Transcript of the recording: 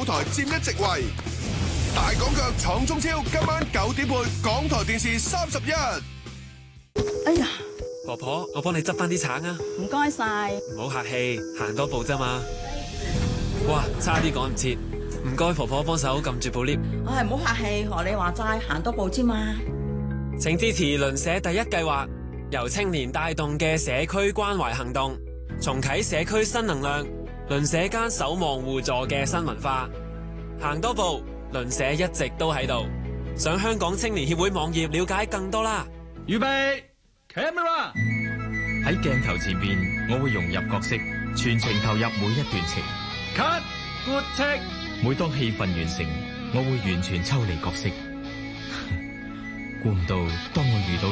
舞台佔一席位。大港腳闖中超，今晚9點半，港台電視31。 哎呀， 婆婆，我幫你執翻啲橙啊！ 唔該晒。 唔好客氣，行多步啫嘛。哇，差啲趕唔切，唔該婆婆幫手撳住部 lift。 唉，唔好客氣，學你話齋，行多步啫嘛。 請支持鄰舍第一計劃，由青年帶動嘅社區關懷行動，重啟社區新能量，鄰舍間守望互助嘅新文化。行多步，鄰舍一直都喺度。上香港青年協會網頁了解更多啦。 預備 ，camera。 喺鏡頭前面，我會融入角色，全程投入每一段情。 Cut，good take。 每當戲份完成，我會完全抽離角色。估唔到，當我遇到